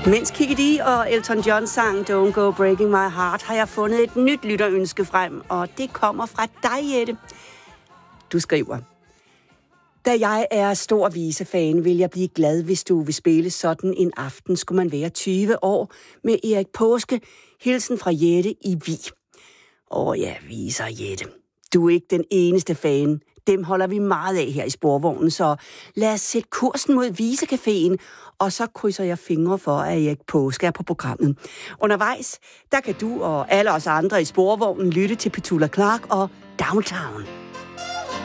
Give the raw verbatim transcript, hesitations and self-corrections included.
Mens Kikki Dee og Elton John sang Don't Go Breaking My Heart, har jeg fundet et nyt lytterønske frem, og det kommer fra dig, Jette. Du skriver: Da jeg er stor visefan, vil jeg blive glad, hvis du vil spille sådan en aften. Skulle man være tyve år med Erik Paaske. Hilsen fra Jette i Vig. Åh ja, viser Jette. Du er ikke den eneste fan. Dem holder vi meget af her i Sporvognen, så lad os sætte kursen mod Visecaféen, og så krydser jeg fingre for, at Erik Paaske er på programmet. Undervejs, der kan du og alle os andre i Sporvognen lytte til Petula Clark og Downtown.